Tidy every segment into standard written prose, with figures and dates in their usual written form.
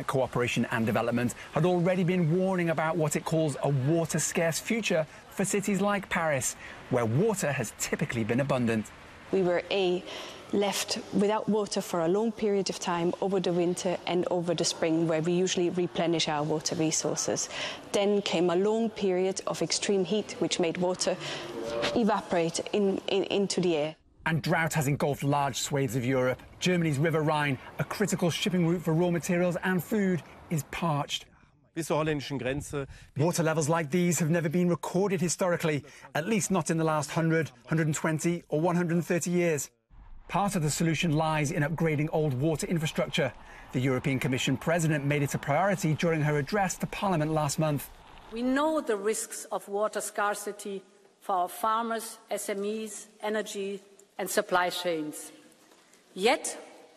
Cooperation and Development had already been warning about what it calls a water-scarce future for cities like Paris, where water has typically been abundant. We were left without water for a long period of time over the winter and over the spring, where we usually replenish our water resources. Then came a long period of extreme heat, which made water evaporate into the air. And drought has engulfed large swathes of Europe. Germany's River Rhine, a critical shipping route for raw materials and food, is parched. Water levels like these have never been recorded historically, at least not in the last 100, 120 or 130 years. Part of the solution lies in upgrading old water infrastructure. The European Commission President made it a priority during her address to Parliament last month. We know the risks of water scarcity for our farmers, SMEs, energy and supply chains. Yet,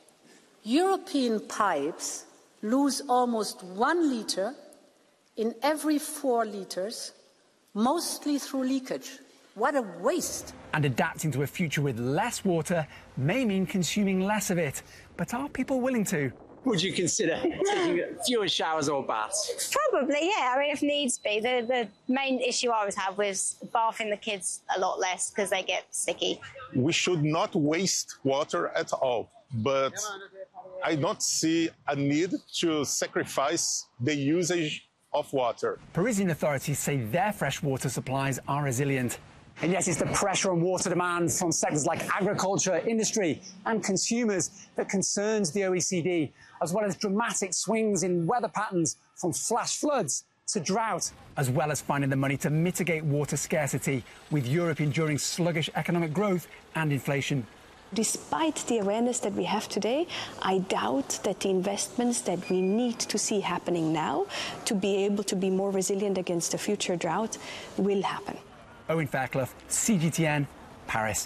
European pipes lose almost 1 litre in every 4 litres, mostly through leakage. What a waste! And adapting to a future with less water may mean consuming less of it. But are people willing to? Would you consider taking fewer showers or baths? Probably, yeah. I mean, if needs be. The main issue I would have was bathing the kids a lot less because they get sticky. We should not waste water at all, but I don't see a need to sacrifice the usage of water. Parisian authorities say their freshwater supplies are resilient. And yes, it's the pressure on water demand from sectors like agriculture, industry and consumers that concerns the OECD, as well as dramatic swings in weather patterns from flash floods to drought. As well as finding the money to mitigate water scarcity, with Europe enduring sluggish economic growth and inflation. Despite the awareness that we have today, I doubt that the investments that we need to see happening now to be able to be more resilient against a future drought will happen. Owen Fairclough, CGTN, Paris.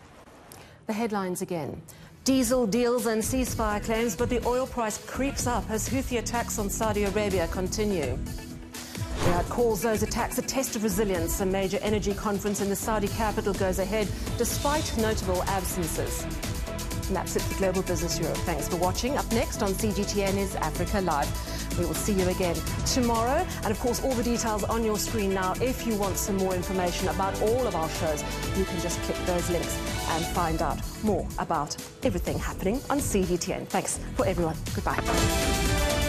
The headlines again. Diesel deals and ceasefire claims, but the oil price creeps up as Houthi attacks on Saudi Arabia continue. Riyadh calls those attacks a test of resilience. A major energy conference in the Saudi capital goes ahead despite notable absences. And that's it for Global Business Europe. Thanks for watching. Up next on CGTN is Africa Live. We will see you again tomorrow. And of course, all the details on your screen now. If you want some more information about all of our shows, you can just click those links and find out more about everything happening on CGTN. Thanks for everyone. Goodbye.